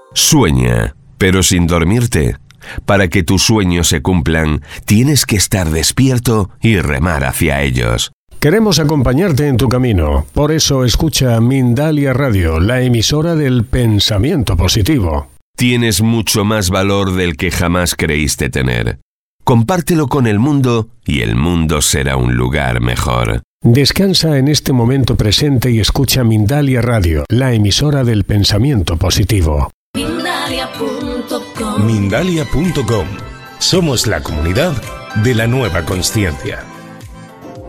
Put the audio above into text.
Sueña, pero sin dormirte. Para que tus sueños se cumplan, tienes que estar despierto y remar hacia ellos. Queremos acompañarte en tu camino. Por eso escucha Mindalia Radio, la emisora del pensamiento positivo. Tienes mucho más valor del que jamás creíste tener. Compártelo con el mundo y el mundo será un lugar mejor. Descansa en este momento presente y escucha Mindalia Radio, la emisora del pensamiento positivo. Mindalia.com. Somos la comunidad de la nueva consciencia.